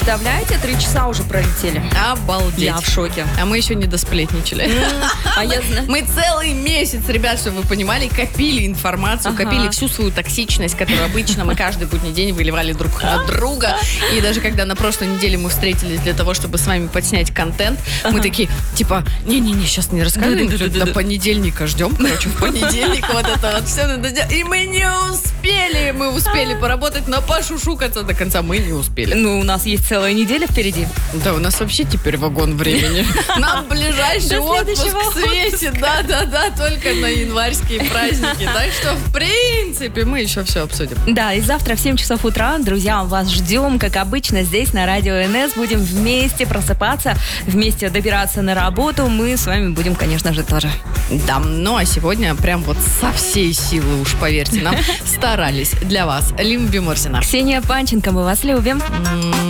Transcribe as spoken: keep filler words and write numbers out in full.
Представляете, три часа уже пролетели. Обалдеть. Я в шоке. А мы еще не досплетничали. А я знаю. Мы целый месяц, ребят, чтобы вы понимали, копили информацию, Ага. копили всю свою токсичность, которую обычно мы каждый будний день выливали друг на друга. И даже когда на прошлой неделе мы встретились для того, чтобы с вами подснять контент, мы такие, типа, не-не-не, сейчас не рассказываем, Да-да-да-да-да. до понедельника ждем, короче, в понедельник вот это вот все надо сделать. И мы не успели, мы успели поработать, но пошушукаться до конца мы не успели. Ну, у нас есть целая неделя впереди. Да, у нас вообще теперь вагон времени. Нам ближайший До отпуск следующего светит. Да-да-да, только на январские праздники. Так что, в принципе, мы еще все обсудим. Да, и завтра в семь часов утра, друзья, вас ждем, как обычно, здесь на Радио эн эс. Будем вместе просыпаться, вместе добираться на работу. Мы с вами будем, конечно же, тоже. Да, ну а сегодня прям вот со всей силы, уж поверьте нам, старались для вас. Лимби Морзина. Ксения Панченко, мы вас любим.